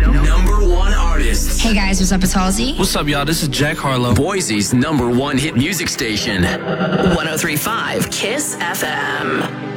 number one artist. Hey guys, what's up? It's Halsey. What's up, y'all? This is Jack Harlow. Boise's number one hit music station. 103.5 KISS FM.